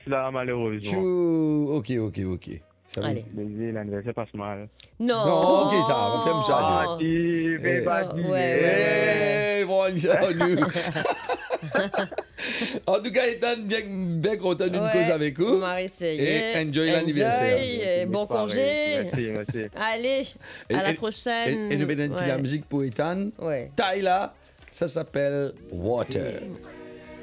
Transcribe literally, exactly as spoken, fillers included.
là, malheureusement. Chou, ok, ok, ok. Ça Allez. Désolé, l'anniversaire passe mal. Non. Non, ok, ça va, ferme ça. Ah, tu fais Eh. pas Oh, dire. ouais, ouais. Eh, bonjour. En tout cas, Ethan, bien, bien content d'une Ouais, cause avec vous. on va essayer. Et enjoy l'anniversaire. Et bon congé. Merci, merci. Allez, Et- à la et- prochaine. Et, et nous venons de Ouais. la musique pour Ethan. Ouais. Tyla, ça s'appelle Water.